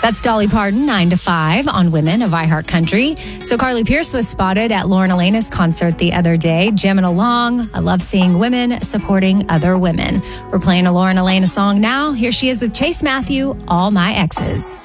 That's Dolly Parton, 9 to 5 on Women of iHeart Country. So Carly Pearce was spotted at Lauren Elena's concert the other day, jamming along. I love seeing women supporting other women. We're playing a Lauren Elena song now. Here she is with Chase Matthew, All My Exes.